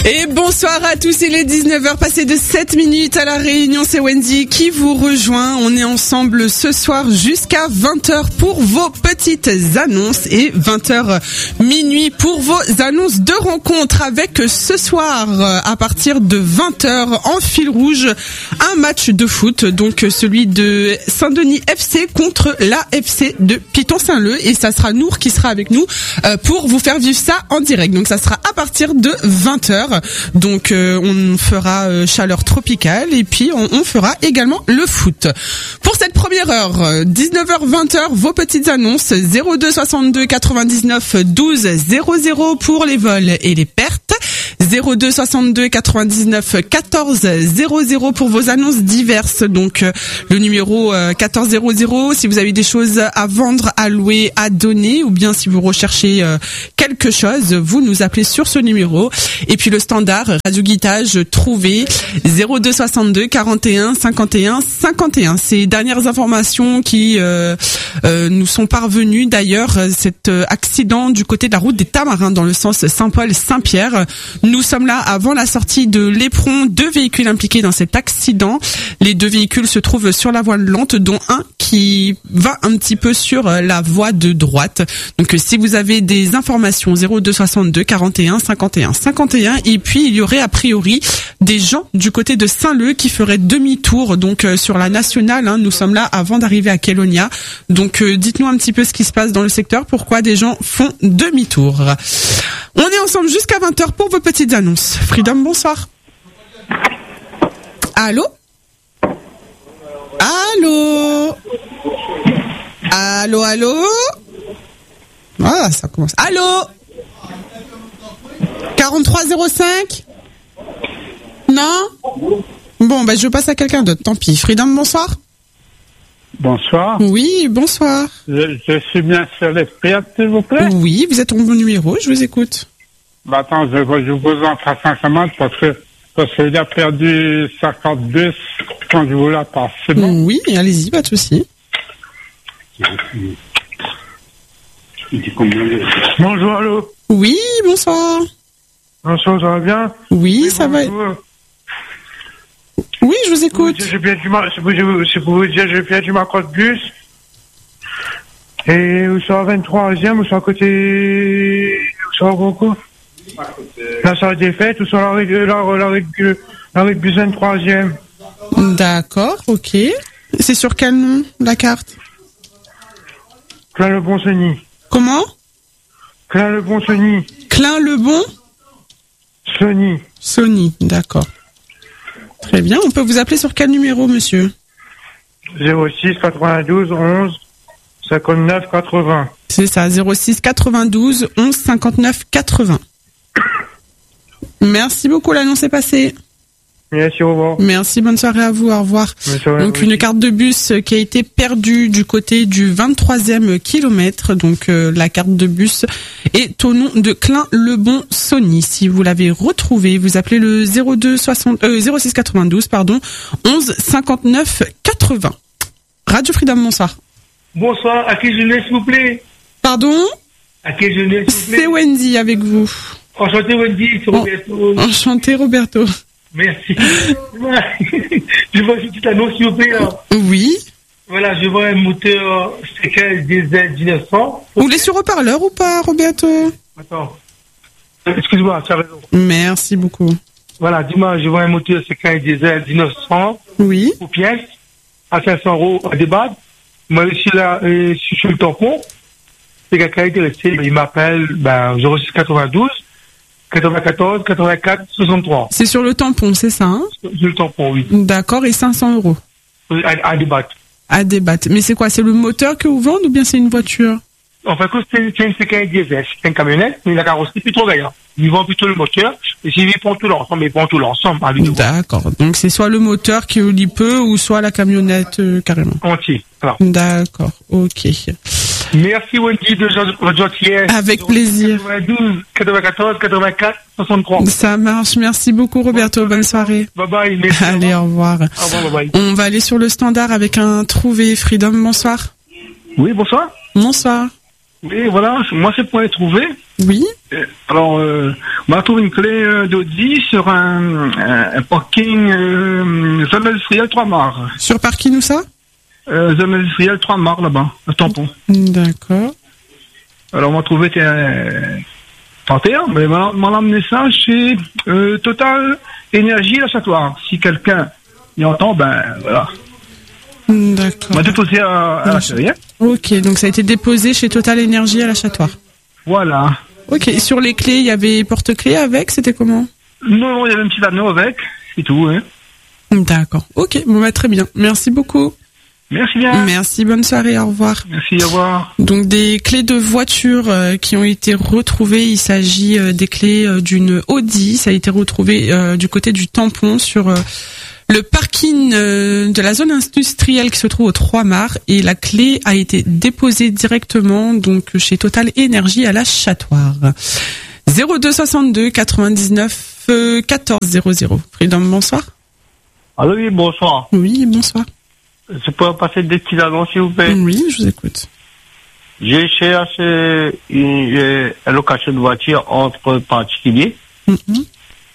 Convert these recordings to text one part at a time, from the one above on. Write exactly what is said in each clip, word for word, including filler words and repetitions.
Et bonsoir à tous, il est dix-neuf heures passées de sept minutes à la Réunion, c'est Wendy qui vous rejoint. On est ensemble ce soir jusqu'à vingt heures pour vos petites annonces et vingt heures minuit pour vos annonces de rencontres avec ce soir à partir de vingt heures en fil rouge un match de foot, donc celui de Saint-Denis F C contre la F C de Piton-Saint-Leu, et ça sera Nour qui sera avec nous pour vous faire vivre ça en direct. Donc ça sera à partir de vingt heures. Donc euh, on fera euh, chaleur tropicale et puis on, on fera également le foot. Pour cette première heure, dix-neuf heures vingt heures, vos petites annonces zéro deux soixante-deux quatre-vingt-dix-neuf douze zéro zéro pour les vols et les pertes, zéro deux soixante-deux quatre-vingt-dix-neuf quatorze zéro zéro pour vos annonces diverses. Donc euh, le numéro euh, quatorze zéro zéro si vous avez des choses à vendre, à louer, à donner, ou bien si vous recherchez euh, quelque chose, vous nous appelez sur ce numéro. Et puis le standard Radio Guitage trouvé zéro deux soixante-deux quarante et un cinquante et un cinquante et un. Ces dernières informations qui euh, euh, nous sont parvenues, d'ailleurs, cet euh, accident du côté de la route des Tamarins dans le sens Saint-Paul-Saint-Pierre. Nous sommes là avant la sortie de l'Éperon, deux véhicules impliqués dans cet accident. Les deux véhicules se trouvent sur la voie lente, dont un qui va un petit peu sur la voie de droite. Donc si vous avez des informations, zéro deux soixante-deux quarante et un cinquante et un cinquante et un. Et puis il y aurait a priori des gens du côté de Saint-Leu qui feraient demi-tour donc euh, sur la nationale, hein. Nous sommes là avant d'arriver à Kélonia. Donc euh, dites-nous un petit peu ce qui se passe dans le secteur, pourquoi des gens font demi-tour. On est ensemble jusqu'à vingt heures pour vos petites annonces. Freedom, bonsoir. Allô? Allô? Allô, allô? Ah, ça commence. Allô? quarante-trois zéro cinq? Non? Bon, ben je passe à quelqu'un d'autre, tant pis. Freedom, bonsoir. Bonsoir. Oui, bonsoir. Je, je suis bien sur les pertes, s'il vous plaît? Oui, vous êtes au bon numéro, je vous écoute. Bah attends, je, je vous en fasse un commande parce que parce qu'il a perdu cinquante-deux quand je vous la passe. C'est bon? Oui, allez-y, pas de souci. Bonjour, allô? Oui, bonsoir. Bonsoir, ça va bien? Oui, oui ça bonjour. va. Oui, je vous écoute. J'ai perdu ma, c'est pour vous dire, j'ai perdu ma carte bus. Et où sont la vingt-troisième, où sont à côté, où sont à Bronco? La salle des fêtes, où sont la rue, la, la, la, la rue bus vingt-troisième. D'accord, ok. C'est sur quel nom, la carte? Clin le Bon Sony. Comment? Clin le Bon Sony. Clin le Bon? Sony. Sony, d'accord. Très bien, on peut vous appeler sur quel numéro, monsieur? zéro six quatre-vingt-douze onze cinquante-neuf quatre-vingts. C'est ça, zéro six quatre-vingt-douze onze cinquante-neuf quatre-vingts. Merci beaucoup, l'annonce est passée. Merci, au revoir. Merci, bonne soirée à vous, au revoir. Donc une carte de bus qui a été perdue du côté du vingt-troisième kilomètre. Donc euh, la carte de bus est au nom de Clin le Bon Sony. Si vous l'avez retrouvée, vous appelez le zéro deux soixante euh, zéro six quatre-vingt-douze pardon onze cinquante-neuf quatre-vingts. Radio Freedom, bonsoir. Bonsoir, à qui je l'ai, s'il vous plaît? Pardon? À qui je l'ai, s'il vous plaît? C'est Wendy avec vous. Enchanté, Wendy, c'est Roberto. Enchanté, Roberto. Merci. Je vois une petite annonce, s'il vous plaît. Là. Oui. Voilà, je vois un moteur C quinze diesel mille neuf cents. Vous voulez sur haut-parleur ou pas, Roberto? Attends. Excuse-moi, tu as raison. Merci beaucoup. Voilà, dis-moi, je vois un moteur C quinze diesel mille neuf cents. Oui. Aux pièces, à cinq cents euros à débattre. Moi, je suis là, euh, je suis le tampon. C'est quelqu'un qui est resté, il m'appelle, ben, zéro six quatre-vingt-douze quatre-vingt-quatorze quatre-vingt-quatre soixante-trois. C'est sur le tampon, c'est ça, hein? Sur le tampon, oui. D'accord, et cinq cents euros. À, à débattre. À débattre. Mais c'est quoi? C'est le moteur que vous vendez ou bien c'est une voiture? En fait, c'est une C quinze diesel. C'est une camionnette, mais la carrosserie plutôt gaillard. Ils vendent plutôt le moteur, et s'ils prennent tout l'ensemble, ils prennent tout l'ensemble. D'accord. Donc c'est soit le moteur qui lit peu, ou soit la camionnette euh, carrément. Entier. Voilà. D'accord, ok. Merci Wendy de votre gentillesse. Avec plaisir. quatre-vingt-douze quatre-vingt-quatorze quatre-vingt-quatre soixante-trois. Ça marche. Merci beaucoup Roberto. Bonne soirée. Bye bye. Merci. Allez, au revoir. Au revoir, bye bye. On va aller sur le standard avec un trouvé. Freedom, bonsoir. Oui, bonsoir. Bonsoir. Oui, voilà. Moi, c'est pour les trouver. Oui. Alors, euh, on a trouvé une clé euh, d'Audi sur un, un, un parking euh, zone industrielle trois mars. Sur parking où ça? euh, Zone industrielle trois mars, là-bas, un tampon. D'accord. Alors, on a trouvé euh, trente et un, mais on m'a amené ça chez euh, Total Énergie La Chatoire. Si quelqu'un y entend, ben voilà. D'accord. On m'a déposé à, à la série. Hein. Ok, donc ça a été déposé chez Total Énergie à la Chatoire. Voilà. Ok, sur les clés, il y avait porte-clés avec, c'était comment? Non, non, il y avait un petit anneau avec, c'est tout. Hein. D'accord. Ok, bon bah très bien. Merci beaucoup. Merci bien. Merci, bonne soirée, au revoir. Merci, au revoir. Donc des clés de voiture euh, qui ont été retrouvées, il s'agit euh, des clés euh, d'une Audi, ça a été retrouvé euh, du côté du tampon sur euh, le parking euh, de la zone industrielle qui se trouve au trois mars et la clé a été déposée directement donc chez Total Énergie à la Chatoire. zéro deux soixante-deux quatre-vingt-dix-neuf quatorze zéro zéro. Freedom, bonsoir. Allô, oui, bonsoir. Oui, bonsoir. Je peux passer des petites annonces, s'il vous plaît? Oui, je vous écoute. J'ai cherché une, euh, une location de voiture entre particuliers. Mm-hmm.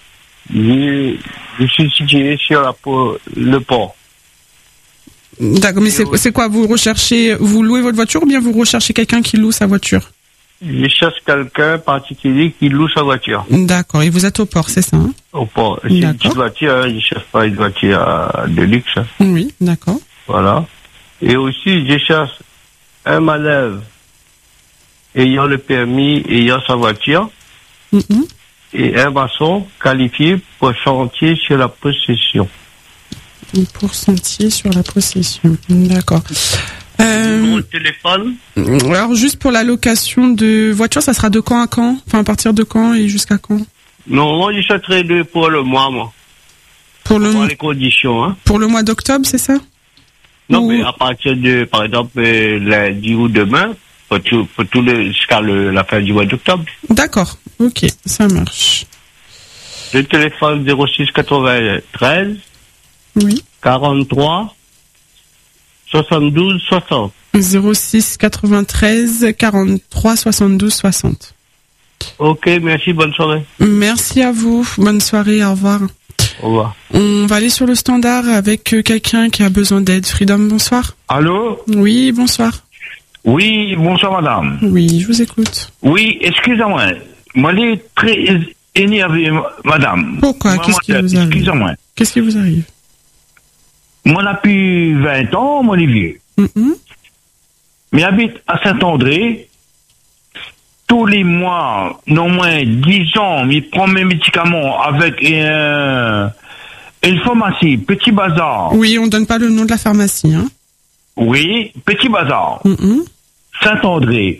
Je, je suis situé sur la, le port. D'accord, mais c'est, c'est quoi? Vous recherchez, vous louez votre voiture ou bien vous recherchez quelqu'un qui loue sa voiture? Je cherche quelqu'un particulier qui loue sa voiture. D'accord, et vous êtes au port, c'est ça, hein? Au port. C'est une petite voiture, je ne cherche pas une voiture de luxe. Oui, d'accord. Voilà. Et aussi, je cherche un manœuvre ayant le permis, ayant sa voiture, mm-hmm. et un maçon qualifié pour chantier sur la possession. Pour chantier sur la possession, d'accord. Euh, Mon téléphone. Alors, juste pour la location de voiture, ça sera de quand à quand? Enfin, à partir de quand et jusqu'à quand? Non, moi, je chercherai deux pour le mois, moi. Pour le pour mois. les conditions, hein. Pour le mois d'octobre, c'est ça? Non, ou... mais à partir de, par exemple, lundi ou demain, pour tout, pour tout le, jusqu'à le, la fin du mois d'octobre. D'accord. Ok, ça marche. Le téléphone zéro six quatre-vingt-treize. Oui. quarante-trois. soixante-douze soixante. zéro six quatre-vingt-treize quarante-trois soixante-douze soixante. Ok, merci, bonne soirée. Merci à vous, bonne soirée, au revoir. Au revoir. On va aller sur le standard avec quelqu'un qui a besoin d'aide. Freedom, bonsoir. Allô? Oui, bonsoir. Oui, bonsoir madame. Oui, je vous écoute. Oui, excusez-moi. Moi, je suis très énervé, madame. Pourquoi? Moi, Qu'est-ce qui moi, vous arrive? Excusez-moi. Qu'est-ce qui vous arrive? Moi, depuis vingt ans, mon vieux. Mm-hmm. Mais j'habite à Saint-André. Tous les mois, non moins dix ans, je prends mes médicaments avec euh, une pharmacie, Petit Bazar. Oui, on donne pas le nom de la pharmacie, hein. Oui, Petit Bazar. Mm-hmm. Saint-André.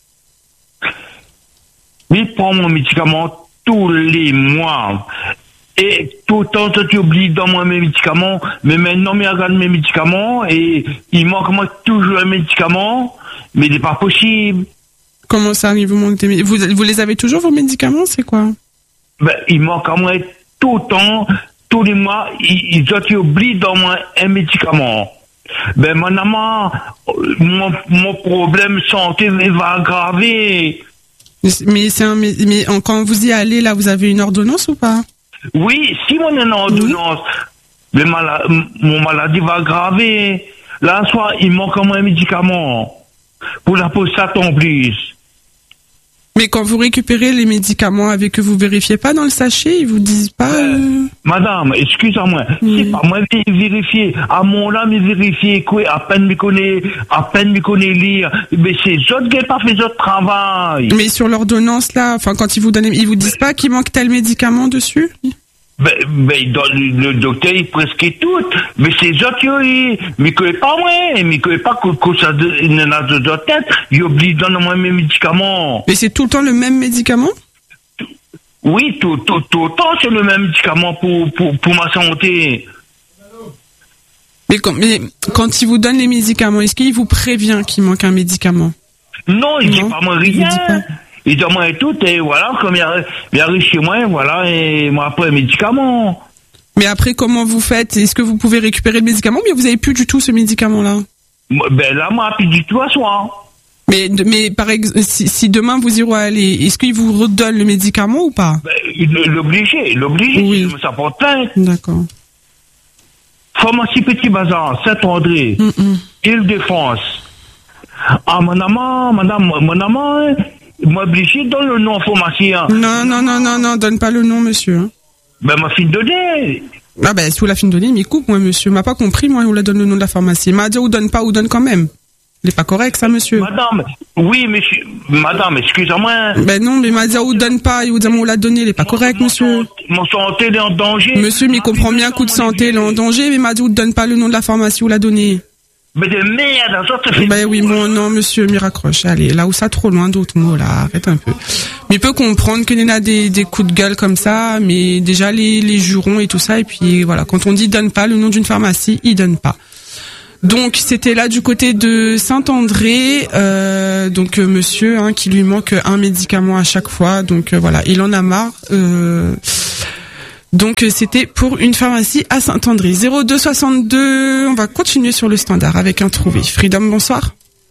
Je prends mon médicament tous les mois. Et tout le temps, tu oublies dans moi mes médicaments, mais maintenant, je regarde mes médicaments et il manque moi toujours un médicament, mais il n'est pas possible. Comment ça arrive, vous manque des médicaments? Vous, vous les avez toujours, vos médicaments, c'est quoi? Ben, il manque à moi tout le temps, tous les mois, il, il tu oublies dans moi un médicament. Ben, maintenant, mon, mon problème santé va aggraver. Mais c'est un, mais, mais quand vous y allez, là, vous avez une ordonnance ou pas? Oui, si mon une ordonnance, oui. le mala- mon maladie va aggraver. Là, soit il manque à moi un médicament pour la prostate en plus. Mais quand vous récupérez les médicaments avec eux, vous vérifiez pas dans le sachet, ils vous disent pas. Euh... Euh, madame, excusez-moi, oui. C'est pas moi qui vérifier. À mon là, me vérifier quoi, à peine me connaît, à peine me connaît lire. Mais c'est autres qui n'ont pas fait autre travail. Mais sur l'ordonnance là, enfin quand ils vous donnent, ils vous disent mais... pas qu'il manque tel médicament dessus? Ben, ben, dans le, le docteur, il prescrit tout. Mais c'est autres qui, mais que pas moi, mais que pas que, que ça, il en a de d'autres têtes. Il oublie de donner moi mes médicaments. Mais c'est tout le temps le même médicament? Oui, tout, tout, tout le temps, c'est le même médicament pour, pour, pour ma santé. Mais quand, mais quand il vous donne les médicaments, est-ce qu'il vous prévient qu'il manque un médicament? Non, il ne dit pas moi rien. Il Il dit moi et tout, et voilà, comme il arrive, il arrive chez moi, voilà, et moi après un médicament. Mais après, comment vous faites? Est-ce que vous pouvez récupérer le médicament, mais vous avez plus du tout ce médicament-là? Ben là, moi, plus du tout à soi. Mais, mais par exemple, si, si demain vous y aller, est-ce qu'il vous redonne le médicament ou pas? Ben, l'obligé, l'obligé, oui. Ça porte plainte. D'accord. Pharmacie Petit Bazar, Saint-André, mm-hmm. Île-de-France. Ah, mon amant, madame, mon amant, moi obligé dans le nom pharmacien. Non, non, non, non, non, donne pas le nom, monsieur. Hein. Ben, ma fille donnée. Ah, ben, sous la fin de donner, mais coupe, moi, monsieur. M'a pas compris, moi, on la donne le nom de la pharmacie. M'a dit, ou donne pas, ou donne quand même. Il est pas correct, ça, monsieur. Madame, oui, monsieur, madame, excusez-moi. Ben non, mais m'a dit, ou donne pas, ou dit, on l'a donné, il est pas correct, monsieur. Mon santé, elle est en danger. Monsieur, mais il comprend bien, coup de santé, il est en danger, mais m'a dit, ou donne pas le nom de la pharmacie, ou l'a donné. Mais de merde, ça te fait... Ben oui, bon, non, monsieur, m'y raccroche. Allez, là où ça, trop loin d'autres mots, là, arrête un peu. Mais il peut comprendre qu'il y en a des, des coups de gueule comme ça, mais déjà, les, les jurons et tout ça, et puis voilà, quand on dit donne pas le nom d'une pharmacie, il donne pas. Donc, c'était là du côté de Saint-André, euh, donc, euh, monsieur, hein, qui lui manque un médicament à chaque fois, donc, euh, voilà, il en a marre, euh, Donc c'était pour une pharmacie à Saint-André. zéro deux soixante-deux, on va continuer sur le standard avec un trouvé. Freedom, bonsoir.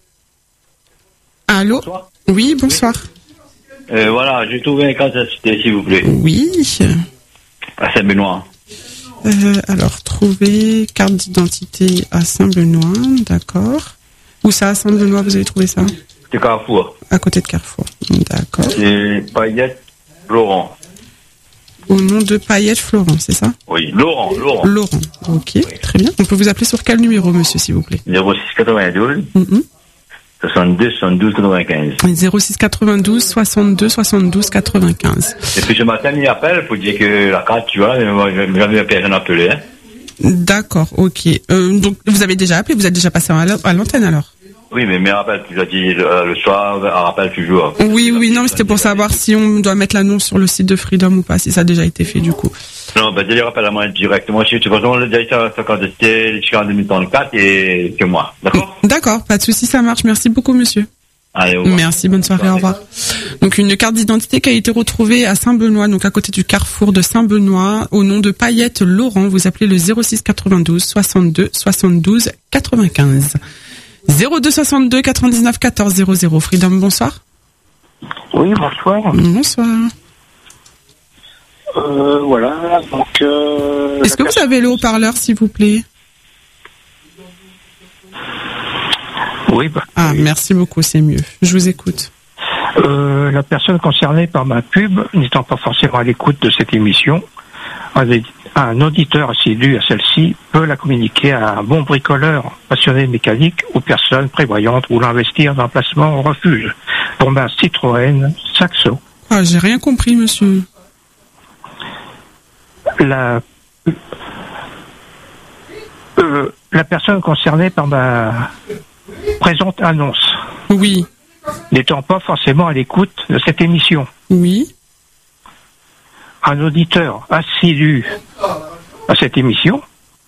Allô? Bonsoir. Oui, bonsoir. Euh, voilà, j'ai trouvé un cas de cité, s'il vous plaît. Oui. À Saint-Benoît. Euh, alors, trouver carte d'identité à Saint-Benoît, d'accord. Où ça, à Saint-Benoît, vous avez trouvé ça? C'est Carrefour. À côté de Carrefour, d'accord. C'est Paillette Laurent. Au nom de Paillette Florent, c'est ça? Oui, Laurent, Laurent. Laurent, ok, oui. Très bien. On peut vous appeler sur quel numéro, monsieur, s'il vous plaît? zéro six quatre-vingt-douze, mm-hmm. soixante-deux, soixante-douze, quatre-vingt-quinze. zéro six quatre-vingt-douze, soixante-deux, soixante-douze, quatre-vingt-quinze. Et puis ce matin, il appelle pour dire que la carte, tu vois, jamais personne appelé. Hein. D'accord, ok. Euh, donc, vous avez déjà appelé, vous êtes déjà passé à l'antenne alors? Oui, mais mais rappelle, tu as dit le, le soir, rappelle toujours. Oui, oui, non, mais c'était pour savoir si on doit mettre l'annonce sur le site de Freedom ou pas, si ça a déjà été fait du coup. Non, ben, déjà rappelle à moi directement. De toute façon, on l'a déjà fait quand c'était jusqu'en deux mille trente-quatre et que moi. D'accord? D'accord, pas de souci, ça marche. Merci beaucoup, monsieur. Allez, au revoir. Merci, bonne soirée, au revoir. Donc, une carte d'identité qui a été retrouvée à Saint-Benoît, donc à côté du carrefour de Saint-Benoît, au nom de Paillette Laurent. Vous appelez le zéro six quatre-vingt-douze, soixante-deux, soixante-douze, quatre-vingt-quinze. zéro deux soixante-deux, quatre-vingt-dix-neuf, quatorze, zéro zéro. Freedom, bonsoir. Oui, bonsoir. Bonsoir. Euh, voilà, donc... Euh, Est-ce que vous avez le haut-parleur, s'il vous plaît? Oui. Bah, ah, oui. Merci beaucoup, c'est mieux. Je vous écoute. Euh, la personne concernée par ma pub, n'étant pas forcément à l'écoute de cette émission, un auditeur assidu à celle-ci peut la communiquer à un bon bricoleur passionné de mécanique ou personne prévoyante voulant investir dans un placement au refuge pour ma Citroën Saxo. Ah, j'ai rien compris, monsieur. La, euh, la personne concernée par ma présente annonce. Oui. N'étant pas forcément à l'écoute de cette émission. Oui. Un auditeur assidu à cette émission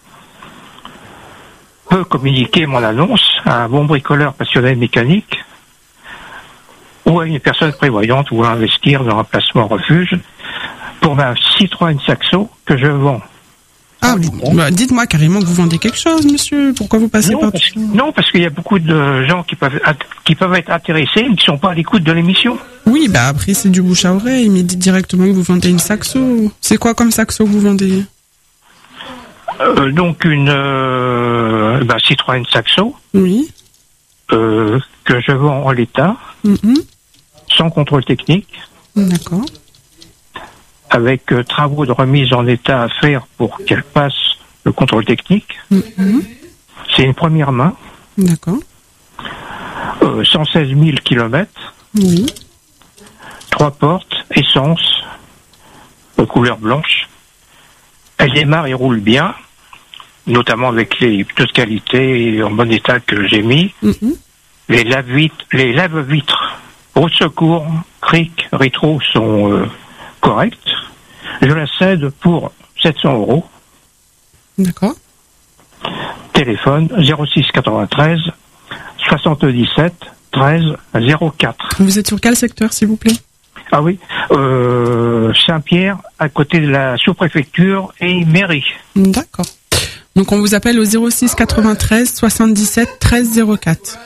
peut communiquer mon annonce à un bon bricoleur passionné de mécanique ou à une personne prévoyante voulant investir dans un placement refuge pour ma Citroën Saxo que je vends. Ah, bah, dites-moi carrément que vous vendez quelque chose, monsieur. Pourquoi vous passez non, par... parce, non, parce qu'il y a beaucoup de gens qui peuvent, qui peuvent être intéressés mais qui ne sont pas à l'écoute de l'émission. Oui, bah après c'est du bouche à oreille, mais dites directement que vous vendez une Saxo. C'est quoi comme Saxo que vous vendez? euh, Donc une euh, bah, Citroën Saxo. Oui. Euh, que je vends en l'état, mm-hmm. sans contrôle technique. D'accord. Avec euh, travaux de remise en état à faire pour qu'elle passe le contrôle technique. Mm-hmm. C'est une première main. D'accord. Euh, cent seize mille kilomètres. Oui. Trois portes, essence, de couleur blanche. Elle démarre et roule bien, notamment avec les pneus de qualité en bon état que j'ai mis. Mm-hmm. Les lave-vitres, les lave-vitres, roue de secours, cric, rétro sont euh, corrects. Je la cède pour sept cents euros. D'accord. Téléphone zéro six quatre-vingt-treize, soixante-dix-sept, treize, zéro quatre. Vous êtes sur quel secteur, s'il vous plaît? Ah oui, euh, Saint-Pierre, à côté de la sous-préfecture et mairie. D'accord. Donc on vous appelle au zéro six quatre-vingt-treize, soixante-dix-sept, treize, zéro quatre.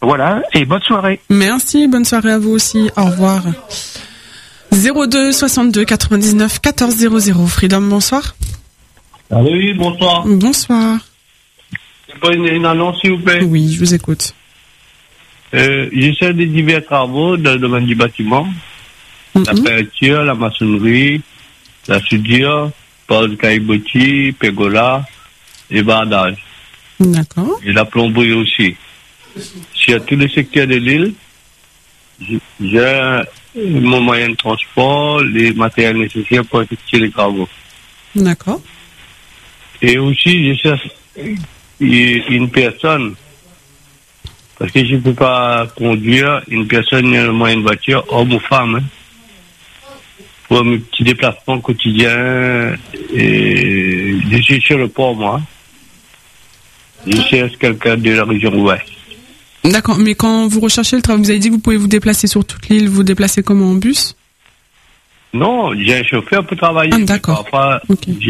Voilà, et bonne soirée. Merci, bonne soirée à vous aussi. Au revoir. zéro deux soixante-deux quatre-vingt-dix-neuf quatorze zéro zéro. Freedom, bonsoir. Ah oui, bonsoir. Bonsoir. C'est pas une, une annonce, s'il vous plaît? Oui, je vous écoute. Euh, j'essaie de divers travaux dans le domaine du bâtiment. Mm-hmm. La peinture, la maçonnerie, la soudure, pose caillebotis, pergola et bardage. D'accord. Et la plomberie aussi. Sur tous les secteurs de l'île, j'ai mon moyen de transport, les matériels nécessaires pour effectuer les travaux. D'accord. Et aussi, je cherche une personne, parce que je ne peux pas conduire une personne, un moyen de voiture, homme ou femme, hein, pour mes petits déplacements quotidiens. Et je suis sur le port, moi. Je cherche quelqu'un de la région ouest. D'accord, mais quand vous recherchez le travail, vous avez dit que vous pouvez vous déplacer sur toute l'île, vous déplacez comment, en bus? Non, j'ai un chauffeur pour travailler. Ah, d'accord. Parfois, okay.